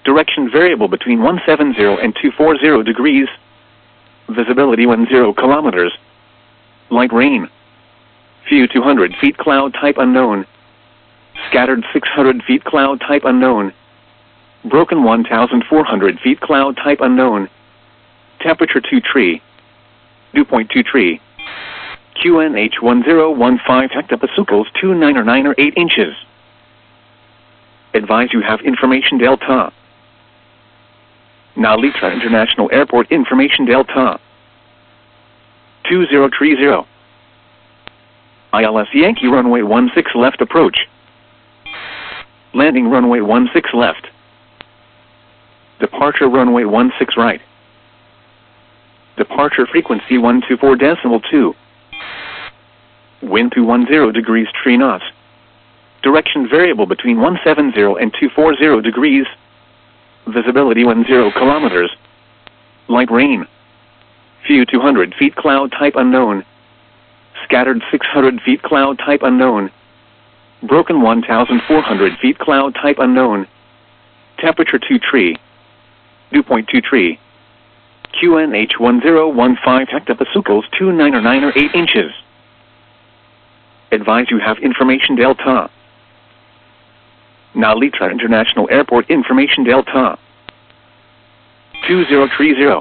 Direction variable between 170 and 240 degrees. Visibility 10 kilometers. Light rain. Few 200 feet cloud type unknown. Scattered 600 feet cloud type unknown. Broken 1,400 feet cloud type unknown. Temperature 2 tree. Dew point 2 tree. QNH 1015 hectopascals 299 or 8 inches. Advise you have information Delta. Nalitra International Airport information Delta. 2030. ILS Yankee runway 16 left approach. Landing runway 16 left. Departure runway 16 right. Departure frequency 124.2. Wind 210 degrees 3 knots. Direction variable between 170 and 240 degrees. Visibility 10 kilometers. Light rain. Few 200 feet cloud type unknown. Scattered 600 feet cloud type unknown. Broken 1,400 feet cloud type unknown. Temperature 2 tree. Dew point 2 tree. QNH 1015 hectopascals 299 or 8 inches. Advise you have information Delta. Nalitra International Airport information Delta. 2030.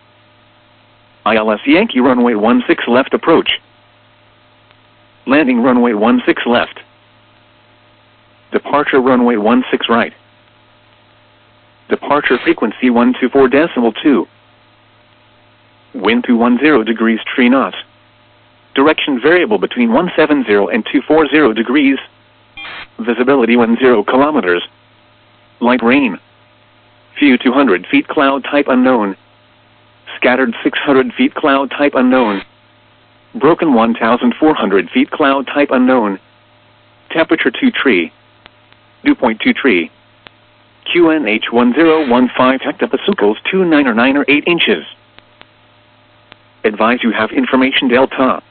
ILS Yankee runway 16 left approach. Landing runway 16 left. Departure runway 16 right. Departure frequency 124.2. Wind 210 degrees 3 knots. Direction variable between 170 and 240 degrees. Visibility 10 kilometers. Light rain. Few 200 feet cloud type unknown. Scattered 600 feet cloud type unknown. Broken 1,400 feet cloud type unknown. Temperature 2 tree. Dew point 2 tree. QNH 1015 hectopascals 299 or 8 inches. Advise you have information Delta.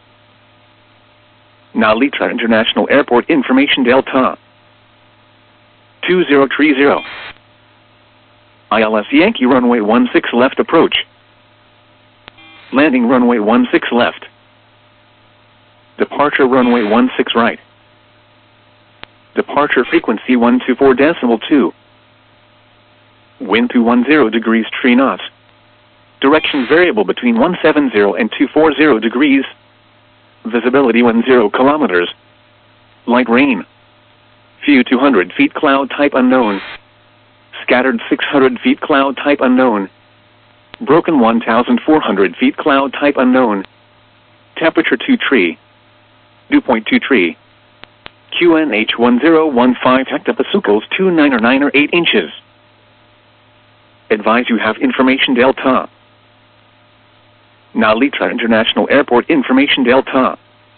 Nalitra International Airport information Delta. 2030. ILS Yankee runway 16 left approach. Landing runway 16 left. Departure runway 16 right. Departure frequency 124.2. Wind 210 degrees 3 knots. Direction variable between 170 and 240 degrees. Visibility 10 kilometers. Light rain. Few 200 feet cloud type unknown. Scattered 600 feet cloud type unknown. Broken 1,400 feet cloud type unknown. Temperature 2 tree. Dew point 2 tree. QNH 1015 hectopascals 299 or 8 inches. Advise you have information Delta. Nalitra International Airport information Delta.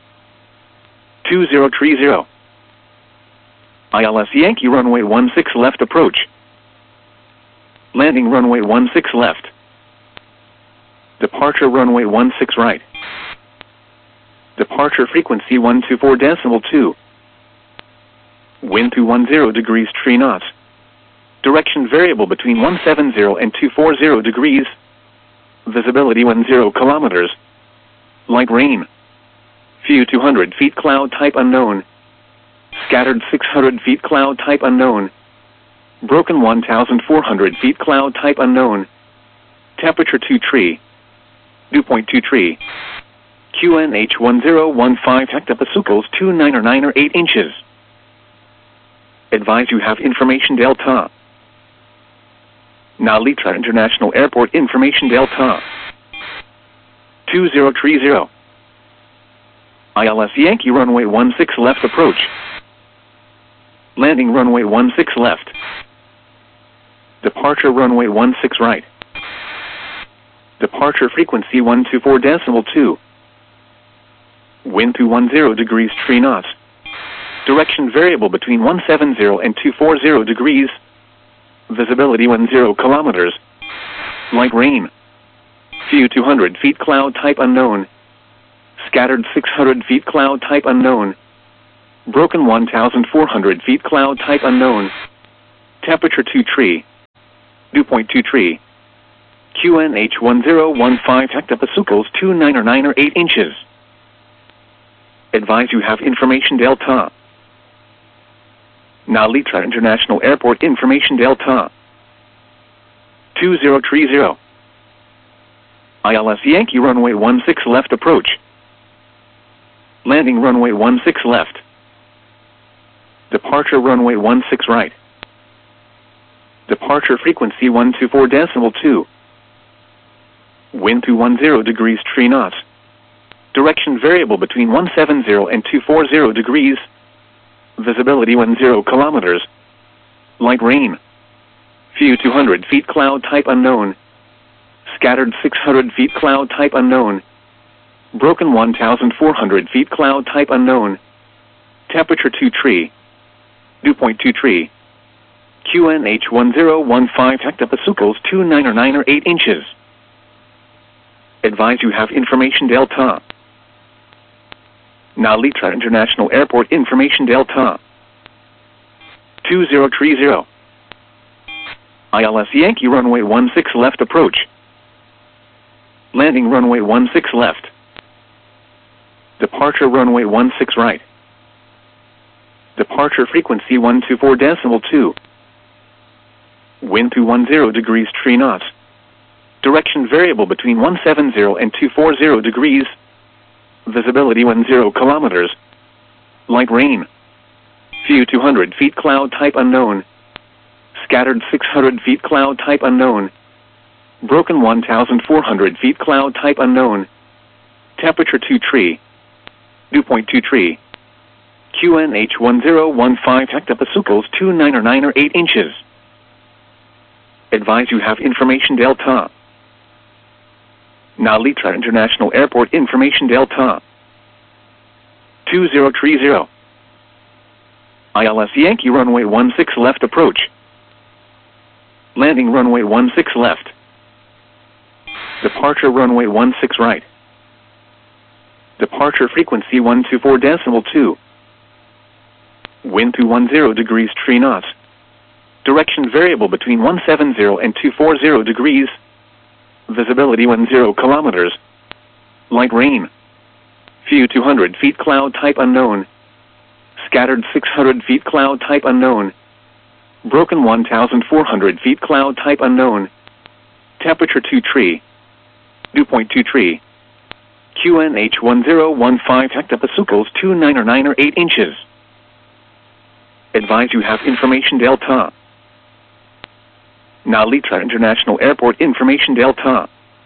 2030. ILS Yankee runway 16 left approach. Landing runway 16 left. Departure runway 16 right. Departure frequency 124.2. Wind 210 degrees 3 knots. Direction variable between 170 and 240 degrees. Visibility 10 kilometers. Light rain. Few 200 feet cloud type unknown. Scattered 600 feet cloud type unknown. Broken 1,400 feet cloud type unknown. Temperature 2 tree. Dew point 2 tree. QNH 1015 hectopascals 299 or 8 inches. Advise you have information Delta. Nalitra International Airport information Delta. 2030. ILS Yankee runway 16 left approach. Landing runway 16 left. Departure runway 16 right. Departure frequency 124.2. Wind 210 degrees 3 knots. Direction variable between 170 and 240 degrees. Visibility 10 kilometers. Light rain. Few 200 feet cloud type unknown. Scattered 600 feet cloud type unknown. Broken 1,400 feet cloud type unknown. Temperature 2 tree. 2.2 tree. QNH 1015 hectopascals 299 or 8 inches. Advise you have information Delta. Nalitra International Airport information Delta. 2030. ILS Yankee runway 16 left approach. Landing runway 16 left. Departure runway 16 right. Departure frequency 124.2. Wind 210 degrees 3 knots. Direction variable between 170 and 240 degrees. Visibility 10 kilometers. Light rain. Few 200 feet cloud type unknown. Scattered 600 feet cloud type unknown. Broken 1,400 feet cloud type unknown. Temperature 2 tree. 2.2 tree. QNH 1015 hectopascals 299 or 8 inches. Advise you have information Delta. Nalitra International Airport information Delta. 2030. ILS Yankee runway 16 left approach. Landing runway 16 left. Departure runway 16 right. Departure frequency 124.2. Wind 210 degrees 3 knots. Direction variable between 170 and 240 degrees. Visibility 10 kilometers. Light rain. Few 200 feet cloud type unknown. Scattered 600 feet cloud type unknown. Broken 1,400 feet cloud type unknown. Temperature 2 tree. 2.2 tree. QNH 1015 hectopascals 299 or 8 inches. Advise you have information Delta. Nalitra International Airport information Delta. 2030. ILS Yankee runway 16 left approach. Landing runway 16 left. Departure runway 16 right. Departure frequency 124.2. Wind 210 degrees 3 knots. Direction variable between 170 and 240 degrees. Visibility 10 kilometers. Light rain. Few 200 feet cloud type unknown. Scattered 600 feet cloud type unknown. Broken 1,400 feet cloud type unknown. Temperature 2 tree. 2.2 tree. QNH 1015 hectopascals 299 or 8 inches. Advise you have information Delta. Nalitra International Airport information Delta.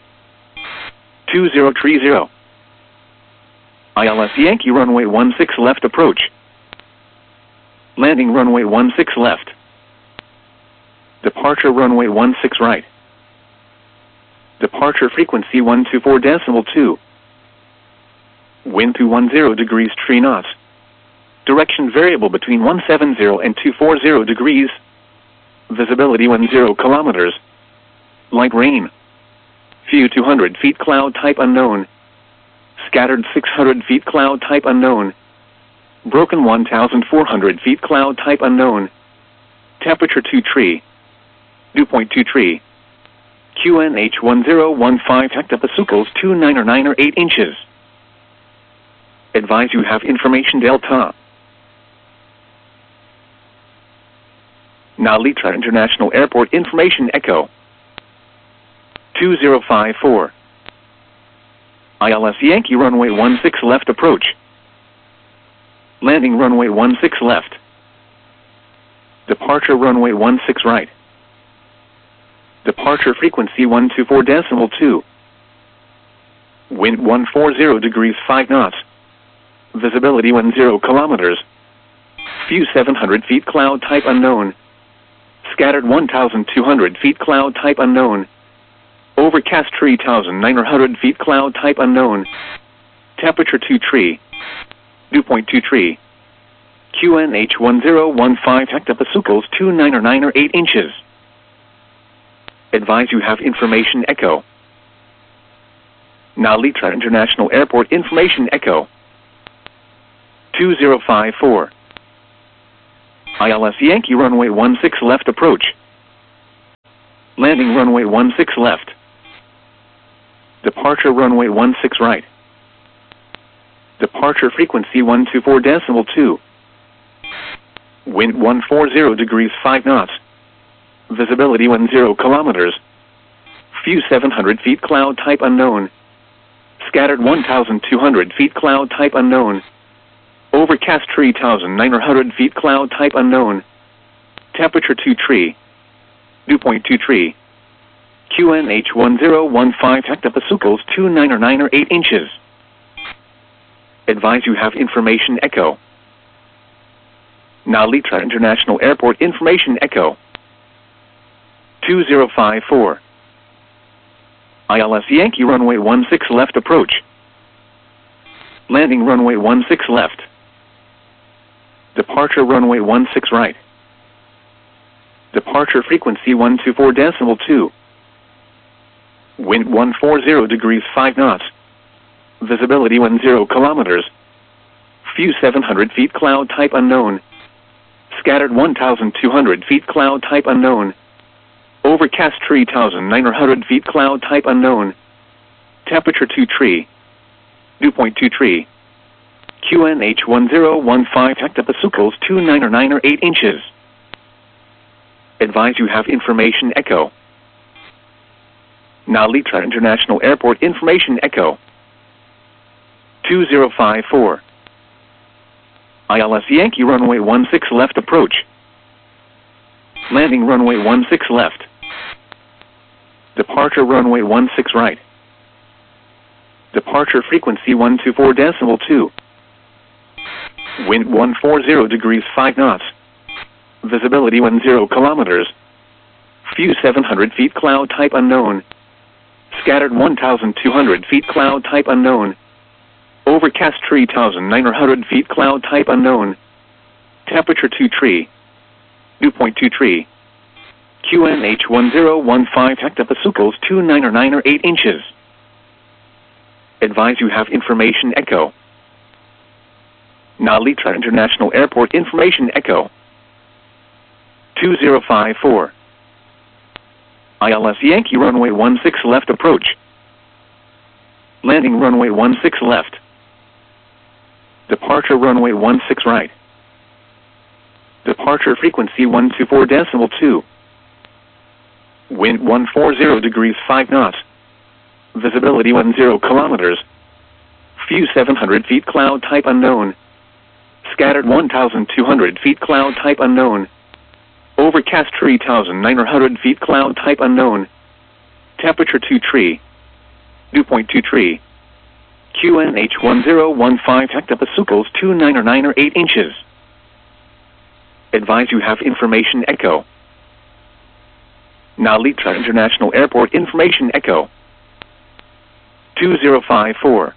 2030. ILS Yankee runway 16 left approach. Landing runway 16 left. Departure runway 16 right. Departure frequency 124.2. Wind 210 degrees 3 knots. Direction variable between 170 and 240 degrees. Visibility 10 kilometers. Light rain. Few 200 feet cloud type unknown. Scattered 600 feet cloud type unknown. Broken 1,400 feet cloud type unknown. Temperature 2 tree. 2.2 tree. QNH 1015 hectopascals 299 or 8 inches. Advise you have information Delta. Nalitra International Airport information Echo. 2054. ILS Yankee runway 16 left approach. Landing runway 16 left. Departure runway 16 right. Departure frequency 124.2. Wind 140 degrees 5 knots. Visibility 10 kilometers. Few 700 feet cloud type unknown. Scattered 1,200 feet cloud type unknown. Overcast 3,900 feet cloud type unknown. Temperature 2 tree. 2.2 tree. QNH 1015 hectopascals 299 or 8 inches. Advise you have information Echo. Nalitra International Airport information Echo. 2054. ILS Yankee runway 16 left approach. Landing runway 16 left. Departure runway 16 right. Departure frequency 124.2. Wind 140 degrees 5 knots. Visibility 10 kilometers. View 700 feet cloud type unknown. Scattered 1,200 feet cloud type unknown. Overcast 3,900 feet cloud type unknown. Temperature 2 tree. Dew point 2 tree. QNH 1015 hectopascals 299 8 inches. Advise you have information echo. Nalitra International Airport information echo. 2054. ILS Yankee runway 16 left approach. Landing runway 16 left. Departure runway 16 right. Departure frequency 124.2. Wind 140 degrees 5 knots. Visibility 10 kilometers. View 700 feet cloud type unknown. Scattered 1,200 feet cloud type unknown. Overcast 3,900 feet cloud type unknown. Temperature 2 tree. Dew point 2 tree. QNH 1015 hectopascals 299 8 inches. Advise you have information echo. Nalitra International Airport information echo. 2054. ILS Yankee runway 16 left approach. Landing runway 16 left. Departure runway 16 right. Departure frequency 124.2. Wind 140 degrees 5 knots. Visibility 10 kilometers. View 700 feet cloud type unknown. Scattered 1,200 feet cloud type unknown. Overcast 3,900 feet cloud type unknown. Temperature 2 tree. Dew point 2 tree. QNH 1015 hectopascals 299 8 inches. Advise you have information echo. Nalitra International Airport information echo. 2054. ILS Yankee runway 16 left approach. Landing runway 16 left. Departure runway 16 right. Departure frequency 124.2. Wind 140 degrees 5 knots. Visibility 10 kilometers. View 700 feet cloud type unknown. Scattered 1,200 feet cloud type unknown. Overcast 3,900 feet cloud type unknown. Temperature 2 tree. Dew point 2 tree. QNH 1015 hectopascals 299 8 inches. Advise you have information echo. Nalitra International Airport information echo. 2054.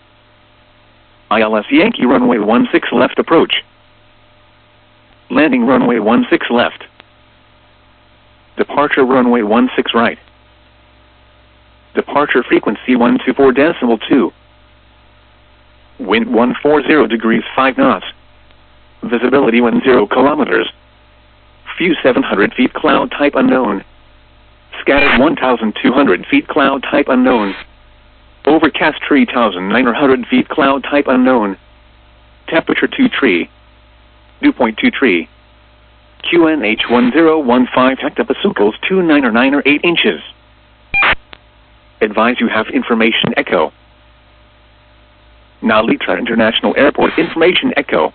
ILS Yankee runway 16 left approach. Landing runway 16 left. Departure runway 16 right. Departure frequency 124.2. Wind 140 degrees 5 knots. Visibility 10 kilometers. View 700 feet cloud type unknown. Scattered 1,200 feet cloud type unknown. Overcast 3,900 feet cloud type unknown. Temperature 2 tree. Dew point 2 tree. QNH 1015 hectopascals 299 8 inches. Advise you have information echo. Nalitra International Airport information echo.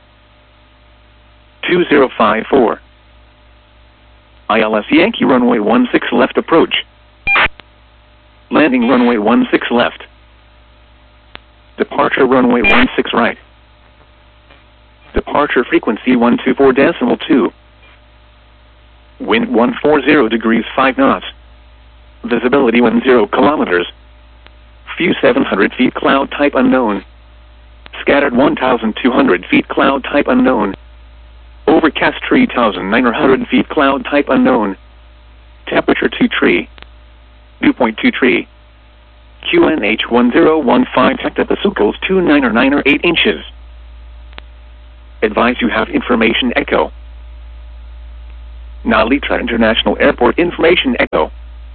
2054. ILS Yankee runway 16 left approach. Landing runway 16 left. Departure runway 16 right. Departure frequency 124.2. Wind 140 degrees 5 knots. Visibility 10 kilometers. View 700 feet cloud type unknown. Scattered 1,200 feet cloud type unknown. Overcast 3,900 feet cloud type unknown. Temperature 2 tree. Dew point 2 tree. QNH 1015 hectopascals 299 8 inches. Advise you have information echo. Nalitra International Airport information echo.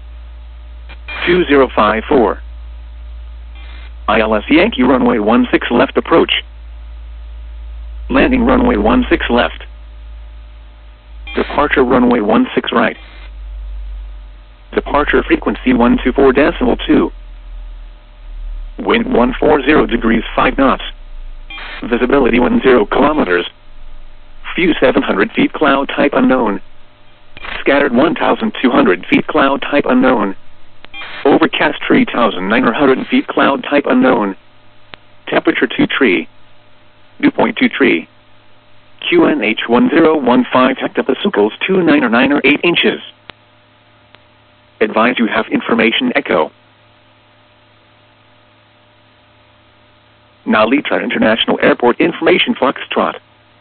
2054. ILS Yankee runway 16 left approach. Landing runway 16 left. Departure runway 16 right. Departure frequency 124.2. Wind 140 degrees 5 knots. Visibility 10 kilometers. View 700 feet cloud type unknown. Scattered 1,200 feet cloud type unknown. Overcast 3,900 feet cloud type unknown. Temperature 2 tree. Dew point 2 tree. QNH 1015 hectopascals 2998 inches. Advise you have information echo. Nalitra International Airport information Foxtrot.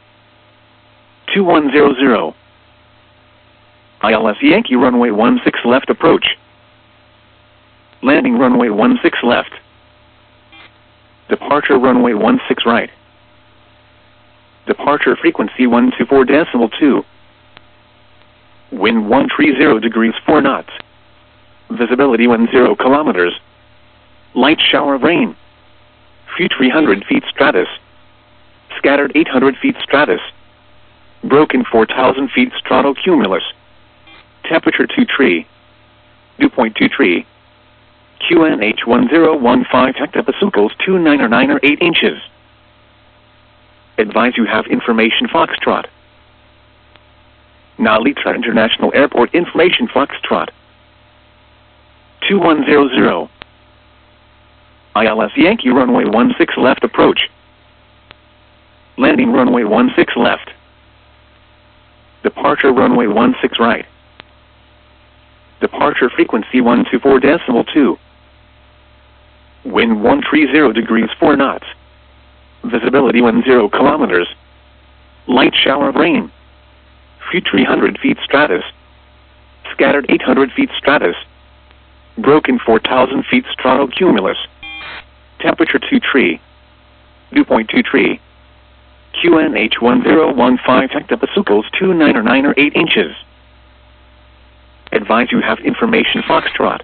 2100. ILS Yankee runway 16 left approach. Landing runway 16 left. Departure runway 16 right. Departure frequency 124.2. Wind 130 degrees 4 knots. Visibility 10 kilometers. Light shower of rain. View 300 feet stratus. Scattered 800 feet stratus. Broken 4,000 feet stratocumulus. Temperature 2 tree. Dew point 2 tree. QNH 1015 hectopascals 2998 inches. Advise you have information Foxtrot. Nalitra International Airport information Foxtrot. 2100. ILS Yankee runway 16 left approach. Landing runway 16 left. Departure runway 16 right. Departure frequency 124.2. Wind 130 degrees 4 knots. Visibility 10 kilometers. Light shower of rain. View 300 feet stratus. Scattered 800 feet stratus. Broken 4,000 feet stratocumulus. Temperature 2 tree. Dew point 2 tree. QNH 1015 hectopascals 2998 inches. Advise you have information Foxtrot.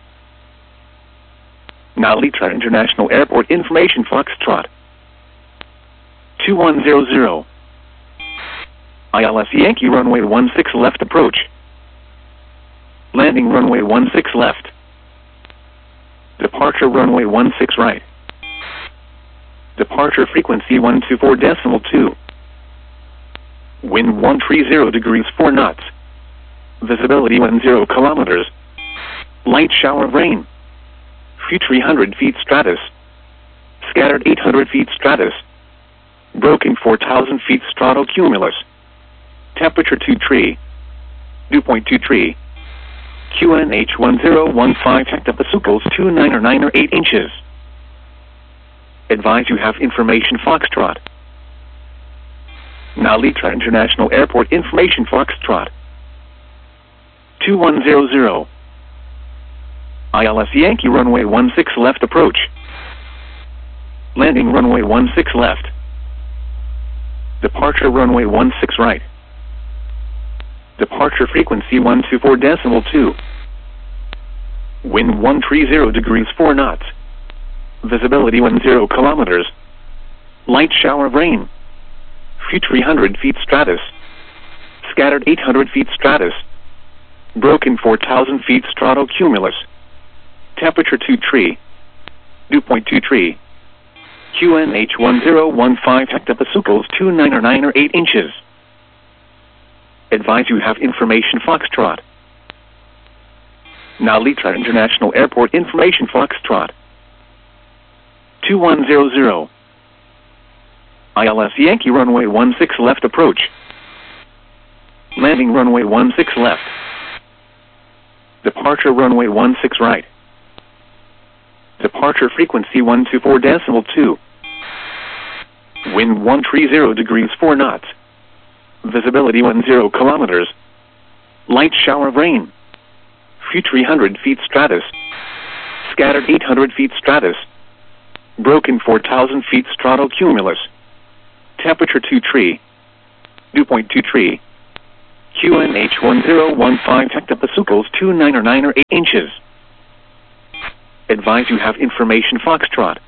Nalitra International Airport information Foxtrot. 2100. ILS Yankee runway 16 left approach. Landing runway 16 left. Departure runway 16 right. Departure frequency 124.2. Wind 130 degrees 4 knots. Visibility 10 kilometers. Light shower of rain. View 300 feet stratus. Scattered 800 feet stratus. Broken 4,000 feet stratocumulus. Temperature 2 tree. Dew point 2 tree. QNH 1015 hectopascals 2998 inches. Advise you have information Foxtrot. Nalitra International Airport information Foxtrot. 2100. ILS Yankee runway 16 left approach. Landing runway 16 left. Departure runway 16 right. Departure frequency 124.2. Wind 130 degrees 4 knots. Visibility 10 kilometers. Light shower of rain. View 300 feet stratus. Scattered 800 feet stratus. Broken 4,000 feet stratocumulus. Temperature 2 tree. Dew point 2 tree. QNH 1015 hectopascals 2998 inches. Advise you have information Foxtrot. Nalitra International Airport information Foxtrot. 2100. ILS Yankee runway 16 left approach. Landing runway 16 left. Departure runway 16 right. Departure frequency 124.2. Wind 130 degrees 4 knots. Visibility 10 kilometers. Light shower of rain. View 300 feet stratus. Scattered 800 feet stratus. Broken 4,000 feet stratocumulus. Temperature 2 tree. Dew point 2 tree. QNH 1015 hectopascals 2998 inches. Advise you have information Foxtrot.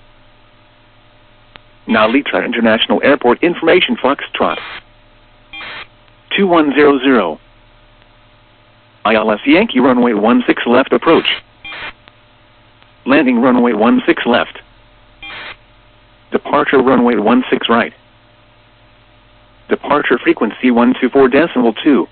Nalitra International Airport information Foxtrot. 2100. ILS Yankee runway 16 left approach. Landing runway 16 left. Departure runway 16 right. Departure frequency 124.2.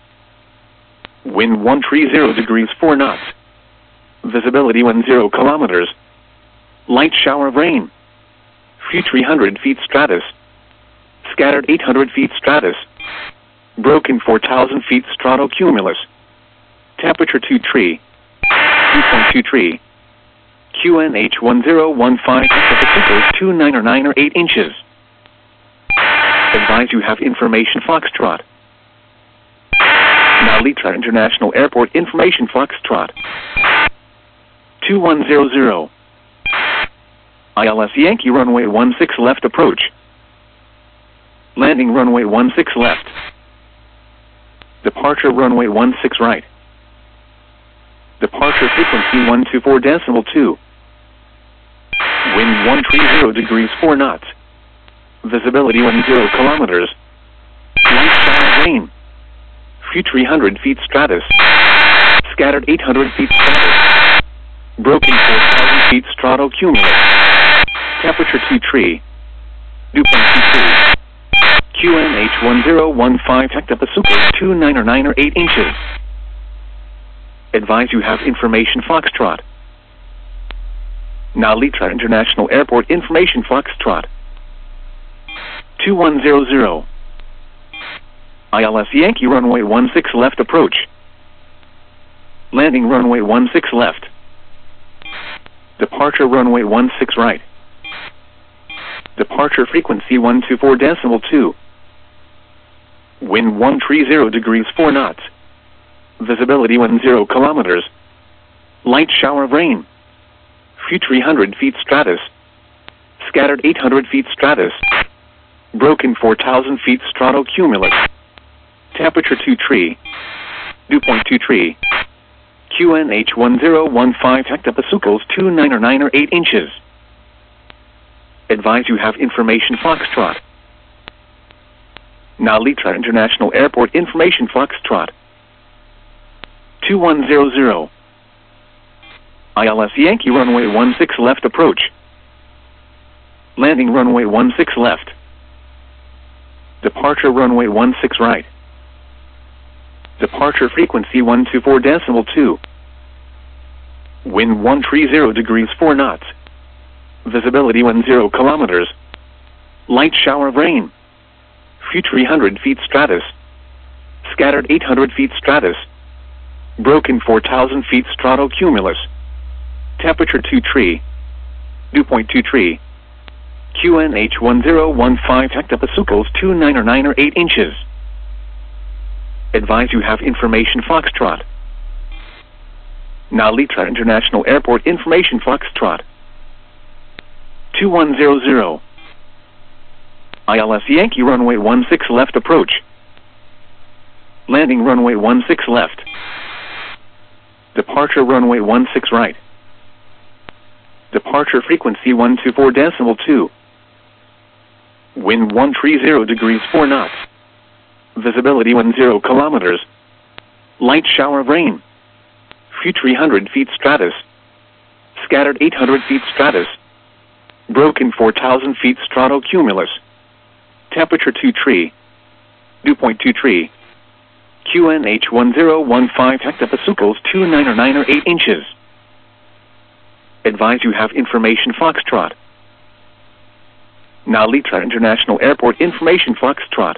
Wind 130 degrees 4 knots. Visibility 10 kilometers. Light shower of rain. Few 300 feet stratus. Scattered 800 feet stratus. Broken 4,000 feet stratocumulus. Temperature 2.23. QNH 1015 Pacific 299 or 8 inches. Advise you have information Foxtrot. Nalitra International Airport information Foxtrot. 2100. ILS Yankee runway 16 left approach. Landing runway 16 left. Departure runway 16 right. Departure frequency 124.2. Wind 130 degrees 4 knots. Visibility 10 kilometers. Light shower of rain. Few 300 feet stratus. Scattered 800 feet stratus. Broken 4,000 feet stratocumulus. Temperature 2.23. QNH 1015 Hectopasuka 299 or 8 inches. Advise you have information Foxtrot. Nalitra International Airport information Foxtrot. 2100. ILS Yankee runway 16 left approach. Landing runway 16 left. Departure runway 16 right. Departure frequency 124.2. Wind 130 degrees 4 knots. Visibility 10 kilometers. Light shower of rain. Few 300 feet stratus. Scattered 800 feet stratus. Broken 4,000 feet stratocumulus. Temperature 2.23. QNH 1015 Hectopasucals 299 or 8 inches. Advise you have information Foxtrot. Nalitra International Airport information Foxtrot. 2100. ILS Yankee runway 16 left approach. Landing runway 16 left. Departure runway 16 right. Departure frequency 124.2. Wind 130 degrees 4 knots. Visibility 10 kilometers. Light shower of rain. Few 300 feet stratus. Scattered 800 feet stratus. Broken 4,000 feet stratocumulus. Temperature 2.23. QNH 1015 Hectopasucals 299 or 8 inches. Advise you have information Foxtrot. Nalitra International Airport information Foxtrot. 2100. ILS Yankee runway 16 left approach. Landing runway 16 left. Departure runway 16 right. Departure frequency 124.2. Wind 130 degrees 4 knots. Visibility 10 kilometers. Light shower of rain. Few 300 feet stratus. Scattered 800 feet stratus. Broken 4,000 feet stratocumulus. Temperature 2.23. QNH 1015 Hectopasucals 299 or 8 inches. Advise you have information Foxtrot. Nalitra International Airport information Foxtrot.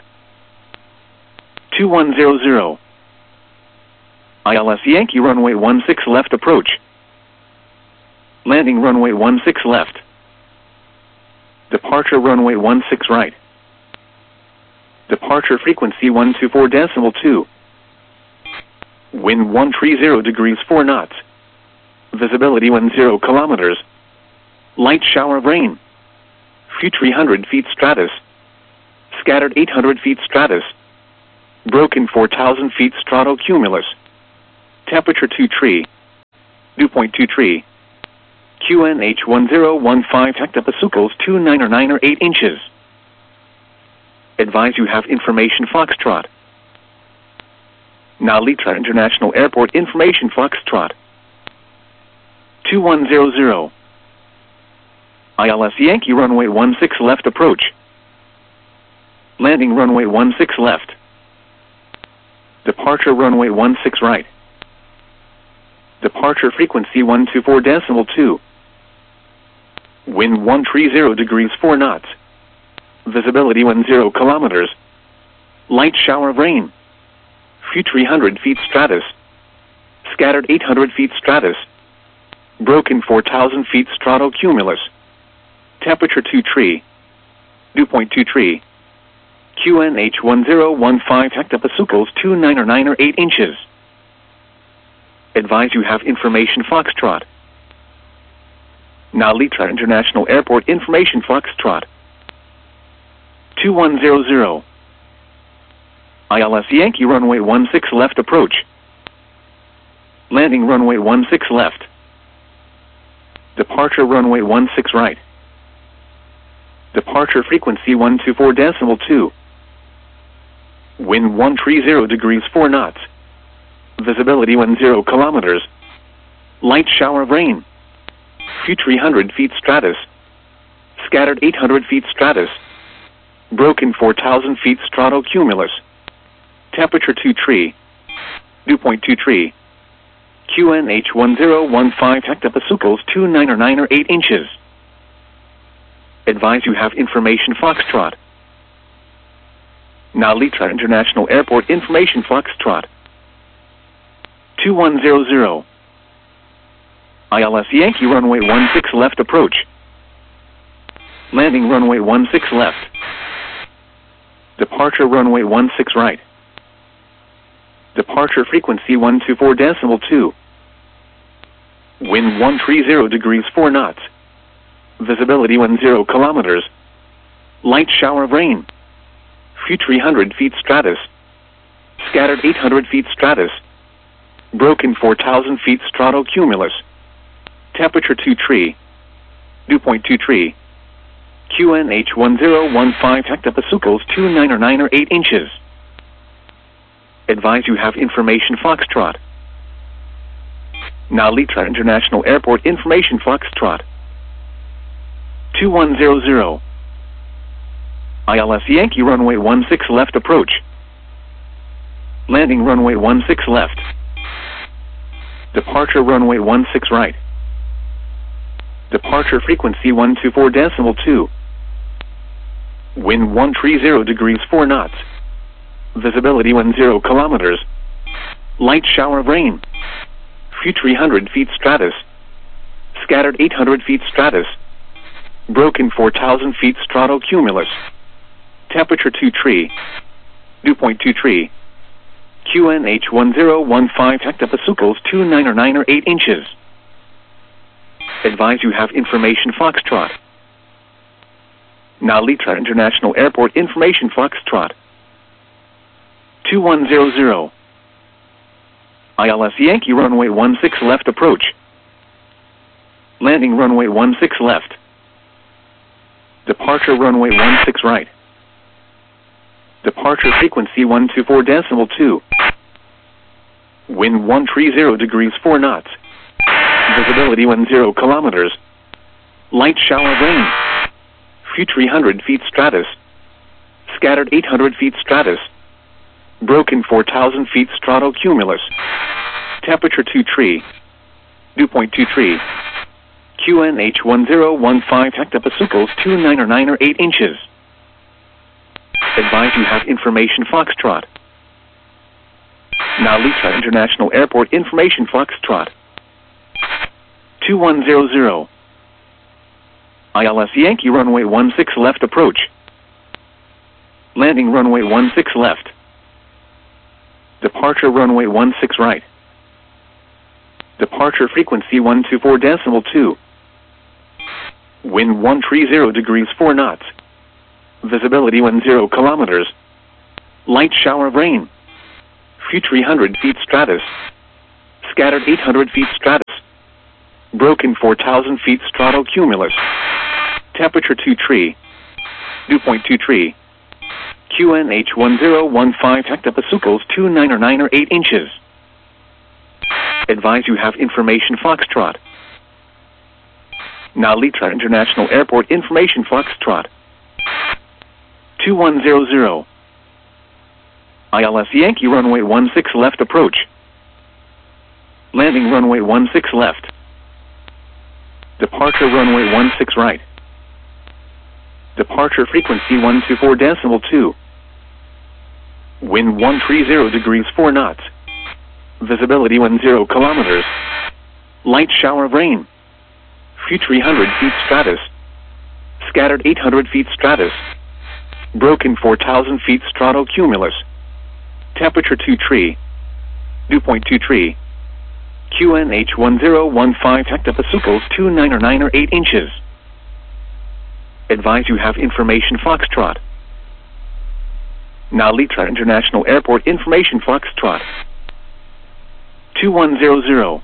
2100. ILS Yankee runway 16 left approach. Landing runway 16 left. Departure runway 16 right. Departure frequency 124.2. Wind 130 degrees 4 knots. Visibility 10 kilometers. Light shower of rain. Few 300 feet stratus. Scattered 800 feet stratus. Broken 4,000 feet stratocumulus. Temperature 2.23. QNH 1015 hectopascals 29 or 8 inches. Advise you have information Foxtrot. Now Litra International Airport information Foxtrot. 2100. ILS Yankee runway 16 left approach. Landing runway 16 left. Departure runway 16 right. Departure frequency 124.2. Wind 130 degrees 4 knots. Visibility 10 kilometers. Light shower of rain. Few 300 feet stratus. Scattered 800 feet stratus. Broken 4,000 feet stratocumulus. Temperature 23. Dew point 23. QNH 1015 hectopascals 29 or 8 inches. Advise you have information Foxtrot. Now Litra International Airport information Foxtrot. 2100. ILS Yankee runway 16 left approach. Landing runway 16 left. Departure runway 16 right. Departure frequency 124.2. Wind 130 degrees 4 knots. Visibility 10 kilometers. Light shower of rain. Few 300 feet stratus. Scattered 800 feet stratus. Broken 4,000 feet stratocumulus. Temperature 23. Dew point 23. QNH 1015 hectopascals 29 or 8 inches. Advise you have information Foxtrot. Now Litra International Airport information Foxtrot. 2100. ILS Yankee runway 16 left approach. Landing runway 16 left. Departure runway 16 right. Departure frequency 124.2. Wind 130 degrees 4 knots. Visibility 10 kilometers. Light shower of rain. Few 300 feet stratus. Scattered 800 feet stratus. Broken 4,000 feet stratocumulus. Temperature 23. Dew point 23. QNH 1015 hectopascals 29 or 8 inches. Advise you have information Foxtrot. Now Litra International Airport information Foxtrot. 2100. ILS Yankee runway 16 left approach. Landing runway 16 left. Departure runway 16 right. Departure frequency 124.2. Wind 130 degrees 4 knots. Visibility 10 kilometers. Light shower of rain. Few 300 feet stratus. Scattered 800 feet stratus. Broken 4,000 feet stratocumulus. Temperature 23. Dew point 23. QNH 1015 hectopascals 29 or 8 inches. Advise you have information Foxtrot. Now Litra International Airport information Foxtrot. 2100. ILS Yankee runway 16 left approach. Landing runway 16 left. Departure runway 16 right. Departure frequency 124.2. Wind 130 degrees 4 knots. Visibility 10 kilometers. Light shower of rain. Few 300 feet stratus. Scattered 800 feet stratus. Broken 4,000 feet stratocumulus. Temperature 23. Dew point 23. QNH 1015 hectopascals 29 or 8 inches. Advise you have information Foxtrot. Now Litra International Airport information Foxtrot. 2100. ILS Yankee runway 16 left approach. Landing runway 16 left. Departure runway 16 right. Departure frequency 124.2. Wind 130 degrees 4 knots. Visibility 10 kilometers. Light shower of rain. Few 300 feet stratus. Scattered 800 feet stratus. Broken 4,000 feet stratocumulus. Temperature 2 tree. Dew point 2 tree. QNH 1015 hectopascals 299 or 8 inches. Advise you have information Foxtrot. Now Litra International Airport information Foxtrot. 2100. ILS Yankee runway 16 left approach. Landing runway 16 left. Departure runway 16 right. Departure frequency 124.2. Wind 130 degrees 4 knots. Visibility 10 kilometers. Light shower of rain. Few 300 feet stratus. Scattered 800 feet stratus. Broken 4,000 feet stratocumulus. Temperature 2 tree. Dew point 2 tree. QNH 1015 hectopascals 299 or 8 inches. Advise you have information Foxtrot. Now Litra International Airport information Foxtrot. 2100.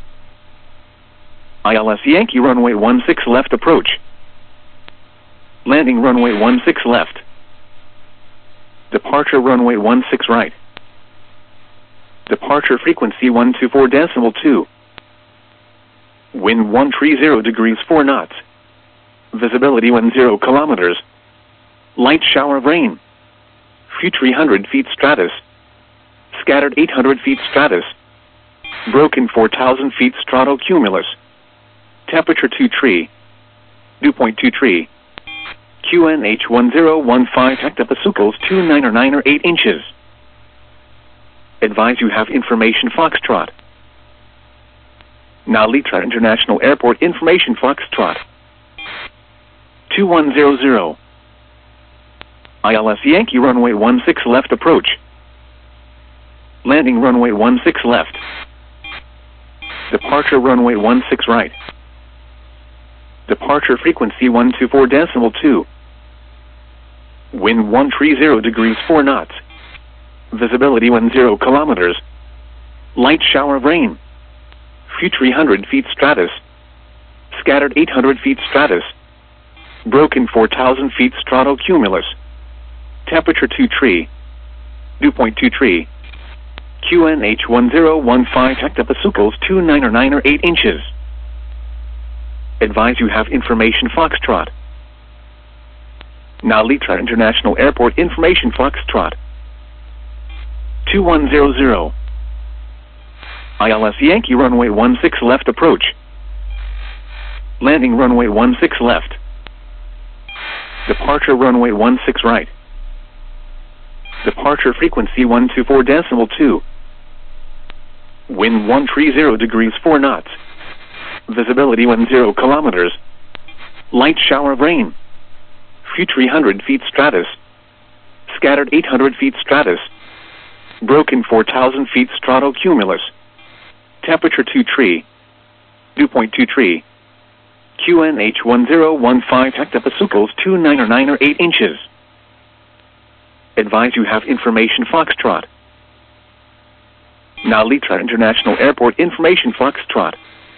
ILS Yankee runway 16 left approach. Landing runway 16 left. Departure runway 16 right. Departure frequency 124.2. Wind 130 degrees 4 knots. Visibility 10 kilometers. Light shower of rain. Few 300 feet stratus. Scattered 800 feet stratus. Broken 4,000 feet stratocumulus. Temperature 2 tree. Dew point 2 tree. QNH 1015 hectopascals 299 or 8 inches. Advise you have information Foxtrot. Now Litra International Airport information Foxtrot. 2100. ILS Yankee runway 16 left approach. Landing runway 16 left. Departure runway 16 right. Departure frequency 124.2. Wind 130 degrees 4 knots. Visibility 10 kilometers. Light shower of rain. Few 300 feet stratus. Scattered 800 feet stratus. Broken 4,000 feet stratocumulus. Temperature 2 tree. Dew point 2 tree. QNH 1015 hectopascals 299 or 8 inches. Advise you have information Foxtrot. Now Litra International Airport information Foxtrot. 2100. ILS Yankee runway 16 left approach. Landing runway 16 left. Departure runway 16 right. Departure frequency 124.2. Wind 130 degrees 4 knots. Visibility 10 kilometers. Light shower of rain. Few 300 feet stratus. Scattered 800 feet stratus. Broken 4,000 feet stratocumulus. Temperature 2 tree. Dew point 2 tree. QNH 1015 hectopascals 299 or 8 inches. Advise you have information Foxtrot. Now Litra International Airport information Foxtrot.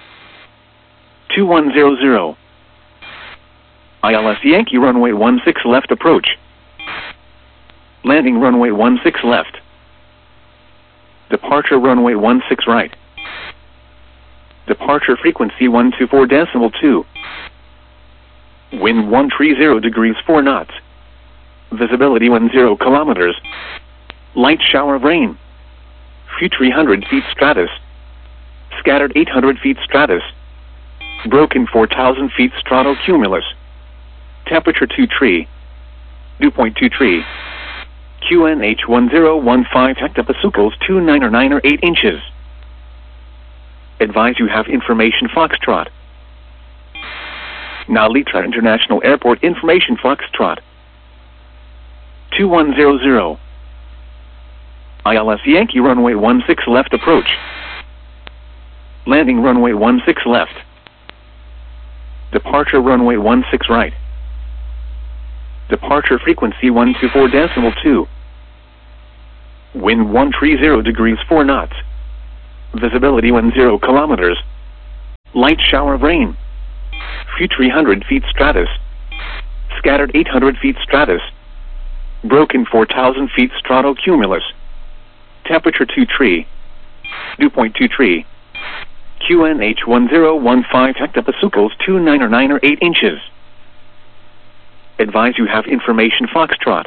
2100. ILS Yankee runway 16 left approach. Landing runway 16 left. Departure runway 16 right. Departure frequency 124.2. Wind 130 degrees 4 knots. Visibility 10 kilometers. Light shower of rain. Few 300 feet stratus. Scattered 800 feet stratus. Broken 4,000 feet stratocumulus. Temperature 2 tree. Dew point 2 tree. QNH 1015 hectopascals 299 or 8 inches. Advise you have information Foxtrot. Now Litra International Airport information Foxtrot. 2100. ILS Yankee runway 16 left approach. Landing runway 16 left. Departure runway 16 right. Departure frequency 124.2. Wind 130 degrees 4 knots. Visibility 10 kilometers. Light shower of rain. Future 300 feet stratus. Scattered 800 feet stratus. Broken 4,000 feet stratocumulus. Temperature 2 tree. Dew point 2 tree. QNH 1015 hectopascals 29 or 9 or 8 inches. Advise you have information Foxtrot.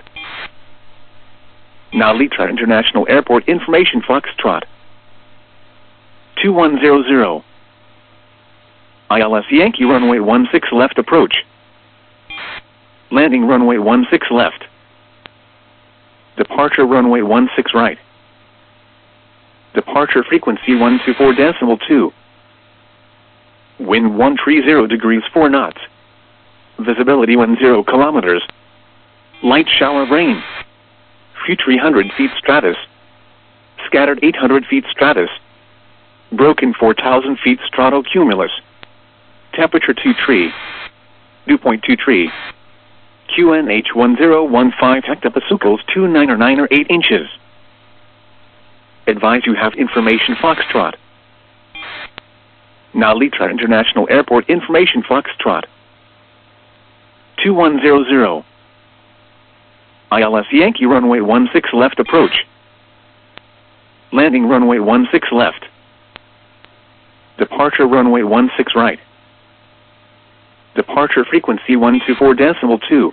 Now Litra International Airport information Foxtrot. 2100. ILS Yankee runway 16 left approach. Landing runway 16 left. Departure runway 16 right. Departure frequency 124.2. Wind 130 degrees 4 knots. Visibility 10 kilometers. Light shower of rain. Future 300 feet stratus. Scattered 800 feet stratus. Broken 4,000 feet stratocumulus. Temperature 2 tree. Dew point 2 tree. QNH 1015 hectopascals 29 or 9 or 8 inches. Advise you have information Foxtrot. Now Litra International Airport information Foxtrot. 2100. ILS Yankee runway 16 left approach. Landing runway 16 left. Departure runway 16 right. Departure frequency 124.2.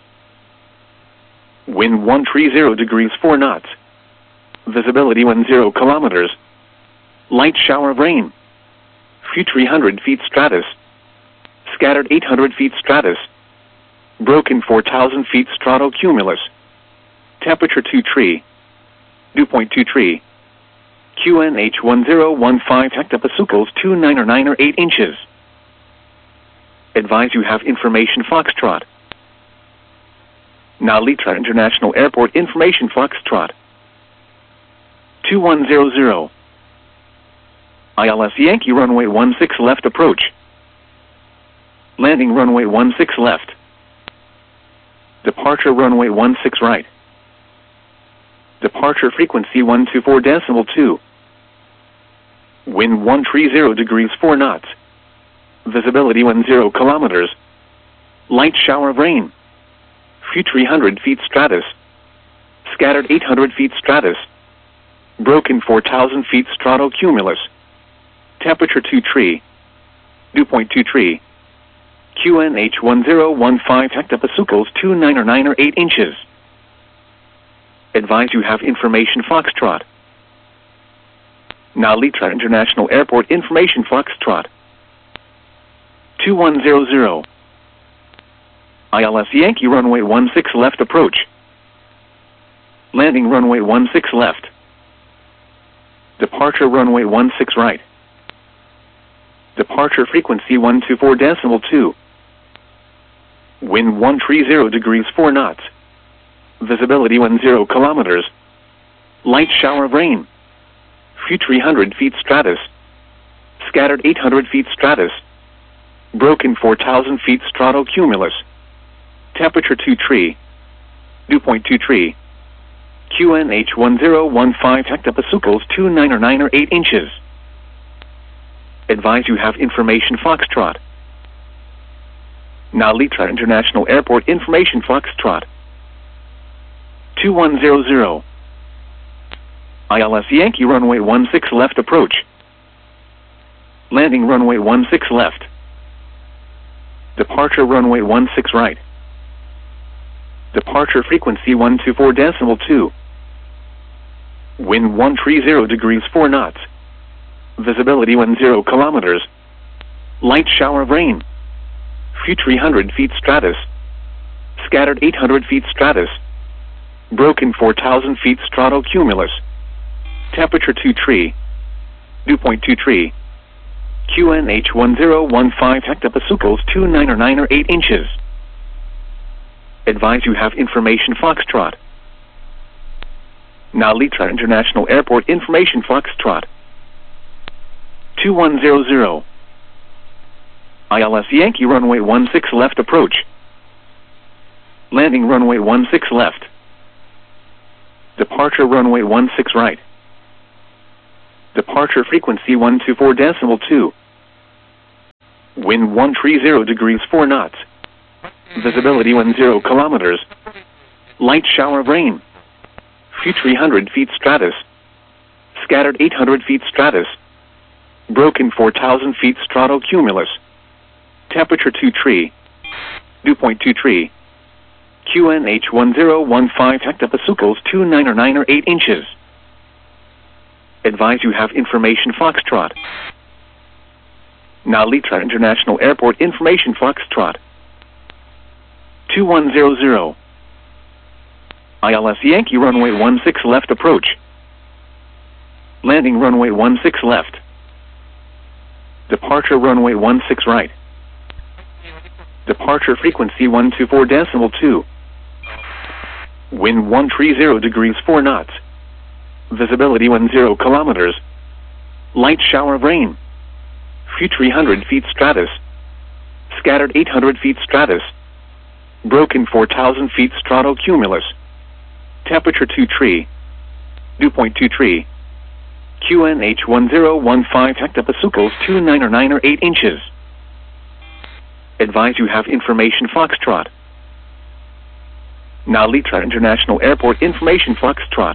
Wind 130 degrees 4 knots. Visibility 10 kilometers. Light shower of rain. Future 300 feet stratus. Scattered 800 feet stratus. Broken 4,000 feet stratocumulus. Temperature 2 tree. Dew point 2 tree. QNH 1015 hectopascals 29 or 9 or 8 inches. Advise you have information Foxtrot. Now Litra International Airport information Foxtrot. 2100. ILS Yankee runway 16 left approach. Landing runway 16 left. Departure runway 16 right. Departure frequency 124.2. Wind 130 degrees 4 knots. Visibility 10 kilometers. Light shower of rain. Future 300 feet stratus. Scattered 800 feet stratus. Broken 4,000 feet stratocumulus. Temperature 2 tree. Dew point 2 tree. QNH 1015 hectopascals 29 or 9 or 8 inches. Advise you have information Foxtrot. Now Litra International Airport information Foxtrot. 2100. ILS Yankee runway 16 left approach. Landing runway 16 left. Departure runway 16 right. Departure frequency 124.2. Wind 130 degrees 4 knots. Visibility 10 kilometers. Light shower of rain. Future 300 feet stratus. Scattered 800 feet stratus. Broken 4,000 feet stratocumulus. Temperature 2 tree. Dew point 2 tree. QNH 1015 hectopascals 29 or 9 or 8 inches. Advise you have information Foxtrot. Now Litra International Airport information Foxtrot. 2100. ILS Yankee runway 16 left approach. Landing runway 16 left. Departure runway 16 right. Departure frequency 124.2. Wind 130 degrees 4 knots. Visibility 10 kilometers. Light shower of rain. Future 300 feet stratus. Scattered 800 feet stratus. Broken 4,000 feet stratocumulus. Temperature 2 tree. Dew point 2 tree. QNH 1015 hectopascals 29 or 9 or 8 inches. Advise you have information Foxtrot. Now Litra International Airport information Foxtrot. 2100. ILS Yankee runway 16 left approach. Landing runway 16 left. Departure runway 16 right. Departure frequency 124.2. Wind 130 degrees 4 knots. Visibility 10 kilometers. Light shower of rain. Few 300 feet stratus. Scattered 800 feet stratus. Broken 4,000 feet stratocumulus. Temperature 2 tree. Dew point 2 tree. QNH 1015 hectopascals 299 or 8 inches. Advise you have information Foxtrot. Now Litra International Airport information Foxtrot. 2100. ILS Yankee runway 16 left approach. Landing runway 16 left. Departure runway 16 right. Departure frequency 124.2. Wind 130 degrees 4 knots. Visibility 10 kilometers. Light shower of rain. Few 300 feet stratus. Scattered 800 feet stratus. Broken 4,000 feet stratocumulus. Temperature 2 tree. Dew point 2 tree. QNH 1015 hectopascals 299 or 8 inches. Advise you have information Foxtrot. Now Litra International Airport information Foxtrot.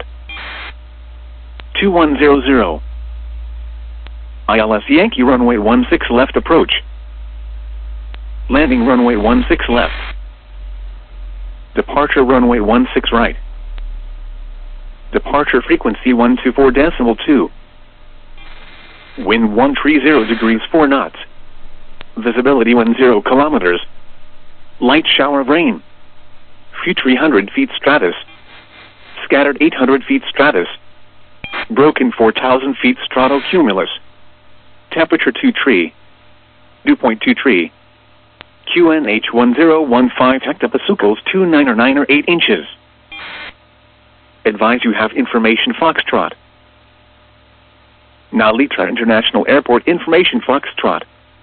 2100. ILS Yankee runway 16 left approach. Landing runway 16 left. Departure runway 16 right. Departure frequency 124.2. Wind 130 degrees 4 knots. Visibility 10 kilometers. Light shower of rain. Few 300 feet stratus. Scattered 800 feet stratus. Broken 4,000 feet stratocumulus. Temperature 2 tree. Dew point 2 tree. QNH 1015 hectopascals 299 or 8 inches. Advise you have information Foxtrot. Now Litra International Airport information Foxtrot.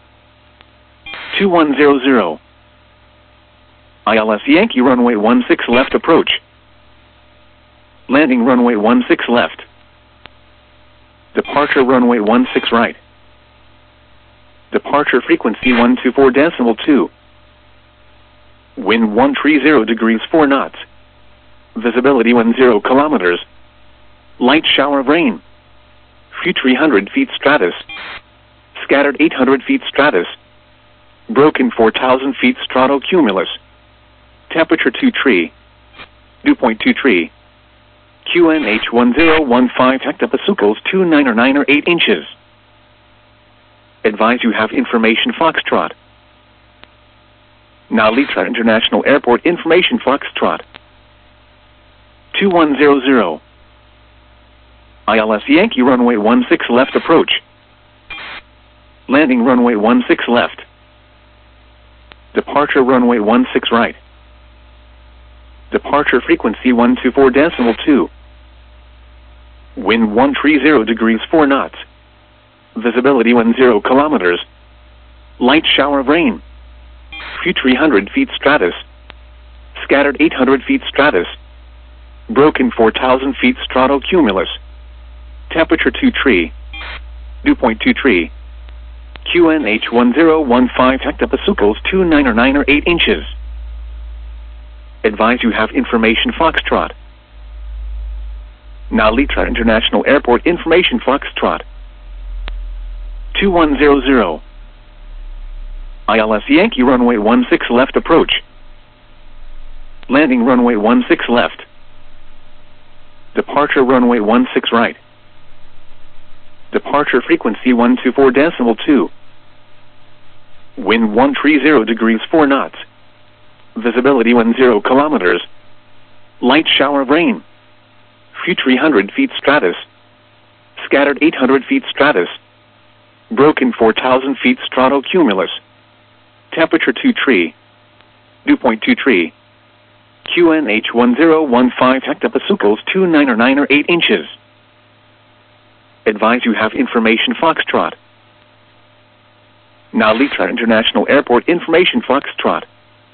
2100. ILS Yankee runway 16 left approach. Landing runway 16 left. Departure runway 16 right. Departure frequency 124.2. Wind 130 degrees 4 knots. Visibility 10 kilometers. Light shower of rain. Few 300 feet stratus. Scattered 800 feet stratus. Broken 4,000 feet stratocumulus. Temperature 2 tree. Dew point 2 tree. QNH 1015 hectopascals 299 or 8 inches. Advise you have information Foxtrot. Now Litra International Airport information Foxtrot. 2100. ILS Yankee runway 16 left approach. Landing runway 16 left. Departure runway 16 right. Departure frequency 124.2. Wind 130 degrees 4 knots. Visibility 10 kilometers. Light shower of rain. Few 300 feet stratus. Scattered 800 feet stratus. Broken 4,000 feet stratocumulus. Temperature 2 tree. Dew point 2 tree. QNH 1015 hectopascals 299 or 8 inches. Advise you have information Foxtrot. Now Litra International Airport information Foxtrot. 2100. ILS Yankee runway 16 left approach. Landing runway 16 left. Departure runway 16 right. Departure frequency 124.2. Wind 130 degrees 4 knots. Visibility 10 kilometers. Light shower of rain. Few 300 feet stratus. Scattered 800 feet stratus. Broken 4,000 feet stratocumulus. Temperature 2 tree. Dew point 2 tree. QNH 1015 hectopascals 299 or 8 inches. Advise you have information Foxtrot. Now Litra International Airport information Foxtrot.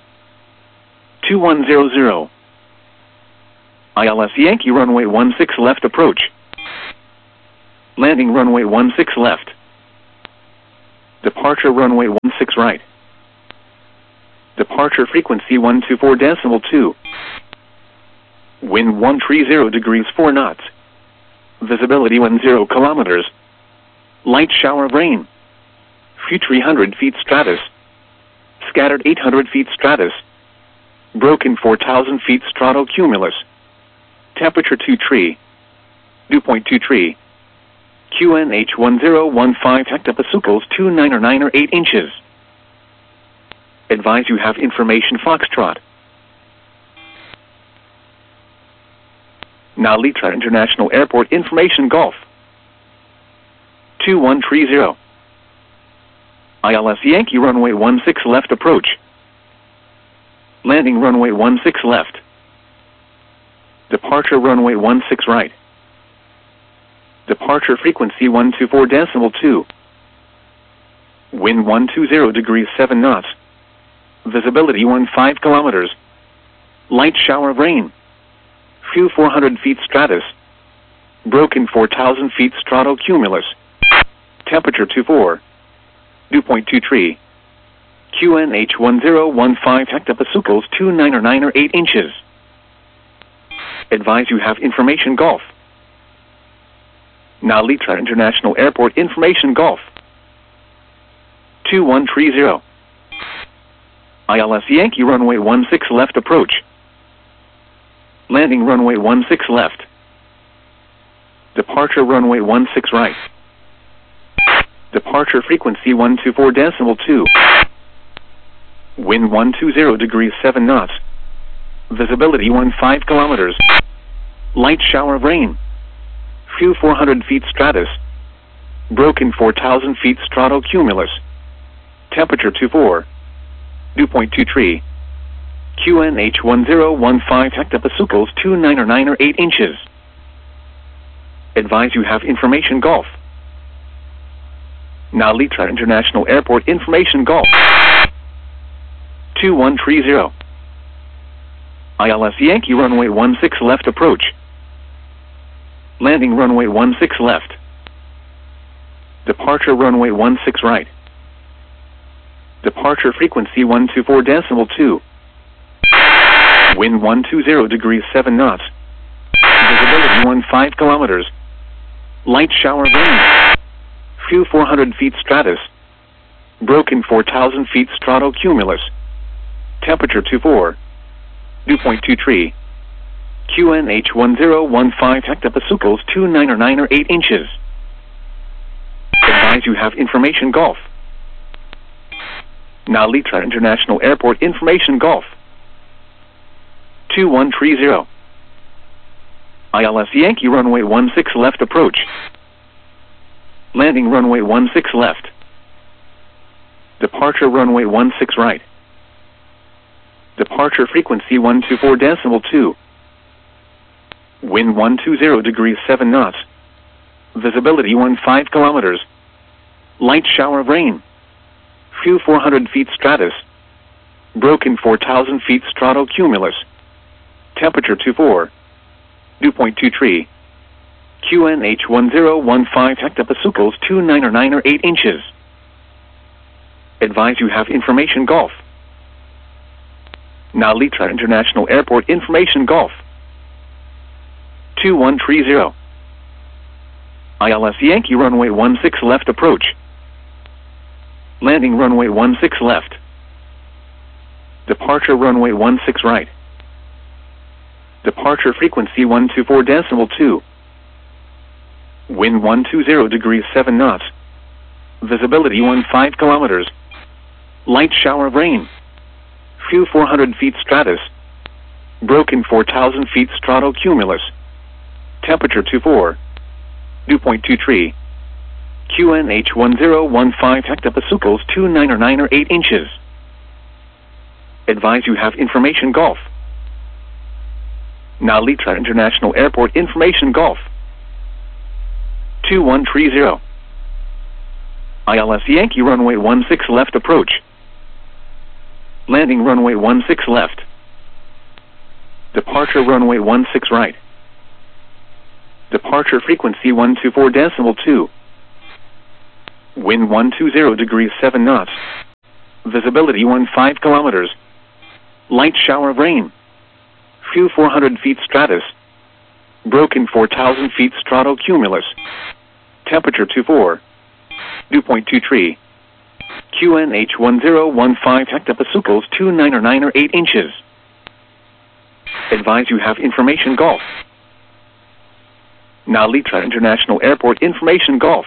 2100. ILS Yankee runway 16 left approach. Landing runway 16 left. Departure runway 16 right. Departure frequency 124.2. Wind 130 degrees 4 knots. Visibility 10 kilometers. Light shower of rain. Few 300 feet stratus. Scattered 800 feet stratus. Broken 4,000 feet stratocumulus. Temperature 23. Dew point 23. QNH 1015 hectopascals 299 or 8 inches. Advise you have information Foxtrot. Nalitra International Airport information Golf. 2130. ILS Yankee runway 16 left approach. Landing runway 16 left. Departure runway 16 right. Departure frequency 124.2. Wind 120 degrees 7 knots. Visibility 15 kilometers. Light shower of rain. Few 400 feet stratus. Broken 4,000 feet stratocumulus. Temperature 24. Dew point 23. QNH 1015 hectopascals 299 or 8 inches. Advise you have information Golf. Nalitra International Airport information Golf. 2130. ILS Yankee runway 16 left approach. Landing runway 16 left. Departure runway 16 right. Departure frequency 124.2. Wind 120 degrees 7 knots. Visibility 15 kilometers. Light shower of rain. Few 400 feet stratus. Broken 4,000 feet stratocumulus. Temperature 24. Dew point 23. QNH 1015 hectopascals 299 or 8 inches. Advise you have information Golf. Nalitra International Airport information Golf. 2130. ILS Yankee runway 16 left approach. Landing runway 16 left. Departure runway 16 right. Departure frequency 124.2. Wind 120 degrees 7 knots. Visibility 15 kilometers. Light shower of rain. Few 400 feet stratus. Broken 4,000 feet stratocumulus. Temperature 24. Dew point 23. QNH 1015 hectopascals 299 or 8 inches. Advise you have information Golf. Nalitra International Airport information Golf. 2130. ILS Yankee runway 16 left approach. Landing runway 16 left. Departure runway 16 right. Departure frequency 124.2. Wind 120 degrees 7 knots. Visibility 15 kilometers. Light shower of rain. Few 400 feet stratus. Broken 4,000 feet stratocumulus. Temperature 24. Dew point 23. QNH 1015 hectopascals 299 or 8 inches. Advise you have information Golf. Nalitra International Airport information Golf. 2130. ILS Yankee runway 16 left approach. Landing runway 16 left. Departure runway 16 right. Departure frequency 124.2. Wind 120 degrees 7 knots. Visibility 15 kilometers. Light shower of rain. Few 400 feet stratus. Broken 4,000 feet stratocumulus. Temperature 24. Dew point 23. QNH 1015 hectopascals 299 or 8 inches. Advise you have information Golf. Nalitra International Airport information Golf. 2130. ILS Yankee runway 16 left approach. Landing runway 16 left. Departure runway 16 right. Departure frequency 124.2. Wind 120 degrees 7 knots. Visibility 15 kilometers. Light shower of rain. Few 400 feet stratus. Broken 4,000 feet stratocumulus. Temperature 24. Dew point 23. QNH 1015 hectopascals 29 or 9 or 8 inches. Advise you have information Golf. Nalitra International Airport information Golf.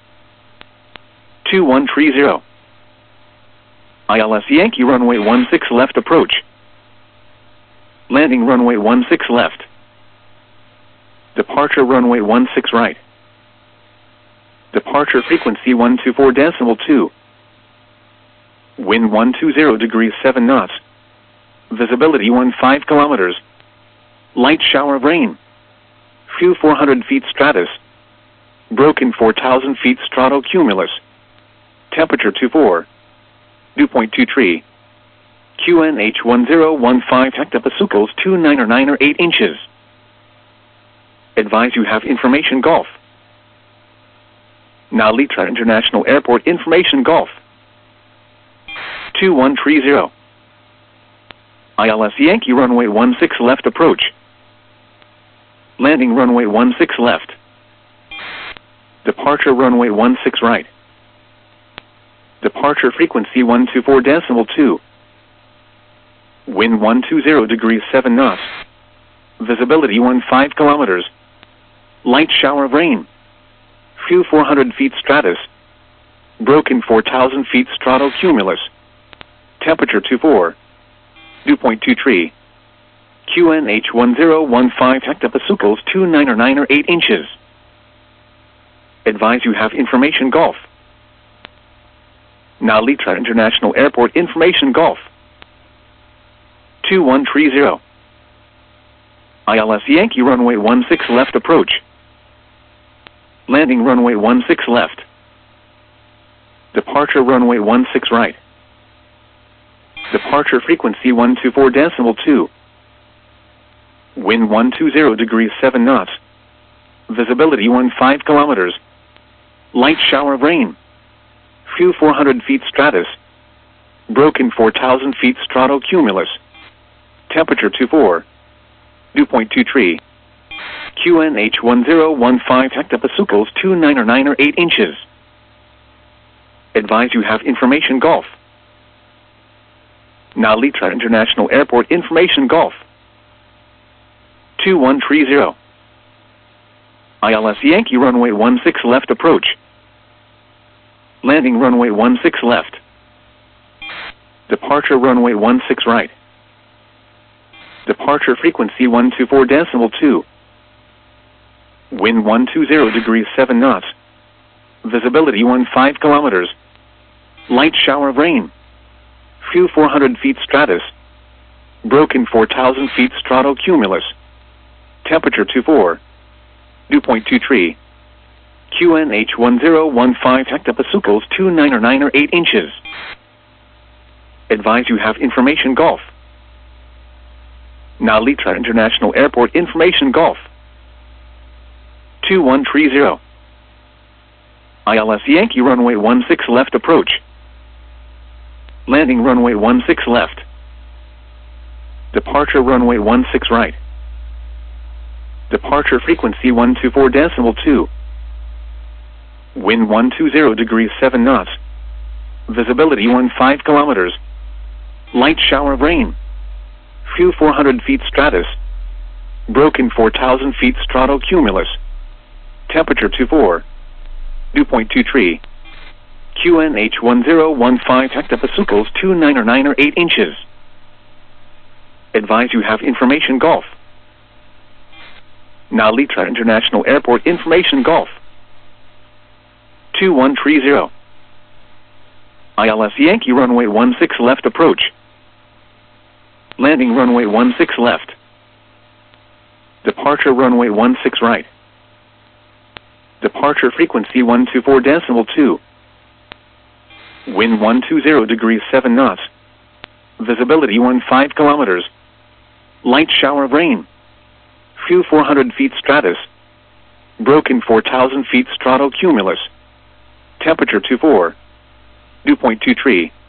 2130. ILS Yankee runway 16 left approach. Landing runway 16 left. Departure runway 16 right. Departure frequency 124.2. Wind 120 degrees 7 knots. Visibility 15 kilometers. Light shower of rain. Few 400 feet stratus. Broken 4,000 feet stratocumulus. Temperature 24. Dew point 23. QNH 1015 hectopascals 29 or 9 or 8 inches. Advise you have information Golf. Nalitra International Airport information Golf. 2130. ILS Yankee runway 16 left approach. Landing runway 16 left. Departure runway 16 right. Departure frequency 124.2. Wind 120 degrees 7 knots. Visibility 15 kilometers. Light shower of rain. Few 400 feet stratus. Broken 4,000 feet stratocumulus. Temperature 24. Dew point 23. QNH 1015 hectopascals 29 or 9 or 8 inches. Advise you have information Golf. Nalitra International Airport information Golf. 2130. ILS Yankee runway 16 left approach. Landing runway 16 left. Departure runway 16 right. Departure frequency 124.2. Wind 120 degrees 7 knots. Visibility 15 kilometers. Light shower of rain. Few 400 feet stratus. Broken 4,000 feet stratocumulus. Temperature 24. Dew point 23. QNH 1015 hectopascals 29 or 9 or 8 inches. Advise you have information Golf. Nalitra International Airport information Golf. 2130. ILS Yankee runway 16 left approach. Landing runway 16 left. Departure runway 16 right. Departure frequency 124.2. Wind 120 degrees 7 knots. Visibility 15 kilometers. Light shower of rain. Few 400 feet stratus. Broken 4,000 feet stratocumulus. Temperature 24. Dew point 23. QNH 1015 hectopascals 29 or 9 or 8 inches. Advise you have information Golf. Nalitra International Airport information Golf. 2130. ILS Yankee runway 16 left approach. Landing runway 16 left. Departure runway 16 right. Departure frequency 124.2. Wind 120 degrees 7 knots. Visibility 15 kilometers. Light shower of rain. Few 400 feet stratus. Broken 4,000 feet stratocumulus. Temperature 24. Dew point 23. QNH 1015 hectopascals 29 or 9 or 8 inches. Advise you have information Golf. Nalitra International Airport information Golf. 2130. ILS Yankee runway 16 left approach. Landing runway 16 left. Departure runway 16 right. Departure frequency 124.2. Wind 120 degrees 7 knots. Visibility 15 kilometers. Light shower of rain. Few 400 feet stratus. Broken 4,000 feet stratocumulus. Temperature 24. Dew point 2 tree.